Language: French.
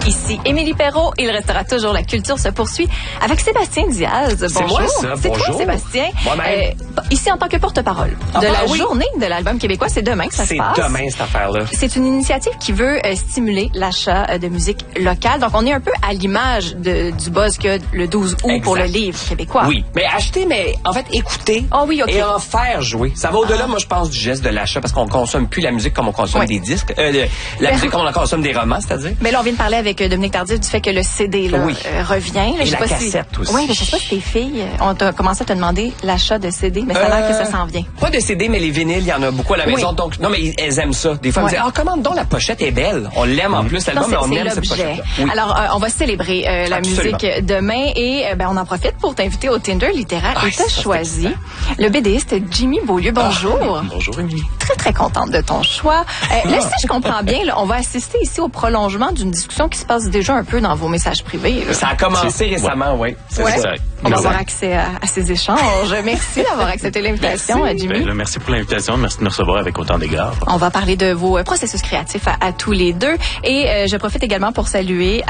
Ici Émilie Perrault. Il restera toujours La Culture se poursuit avec Sébastien Diaz. Bonjour. C'est moi, ça. C'est Bonjour. toi, Sébastien. Moi-même. Ici en tant que porte-parole de la journée de l'album québécois. C'est demain que ça se passe. C'est demain, cette affaire-là. C'est une initiative qui veut stimuler l'achat de musique locale. Donc, on est un peu à l'image du buzz que le 12 août pour le livre québécois. Oui, mais acheter, mais en fait, écouter et en faire jouer. Ça va au-delà, moi, je pense, du geste de l'achat parce qu'on consomme plus la musique comme on consomme des disques. La musique comme on consomme des romans, c'est-à-dire. Mais là, on vient de parler avec Dominique Tardif du fait que le CD là, revient. Là, et la cassette aussi. Oui, mais je sais pas si tes filles ont commencé à te demander l'achat de CD, mais ça a l'air que ça s'en vient. Pas de CD, mais les vinyles, il y en a beaucoup à la maison. Donc, non, mais elles aiment ça. Des fois, elles me disent, comment donc la pochette est belle. On l'aime en plus, l'album, mais on aime cette pochette. Oui. Alors, on va célébrer la musique demain et on en profite pour t'inviter au Tinder littéraire et t'as choisi le BDiste Jimmy Beaulieu. Bonjour. Bonjour, Émilie. Très, très contente de ton choix. Là, si je comprends bien, là, on va assister ici au prolongement d'une discussion qui se passe déjà un peu dans vos messages privés. Là. Ça a commencé récemment, oui. C'est ça. On va avoir accès à ces échanges. Merci d'avoir accepté l'invitation, Jimmy. Merci pour l'invitation. Merci de nous recevoir avec autant d'égards. On va parler de vos processus créatifs à tous les deux. Et je profite également pour saluer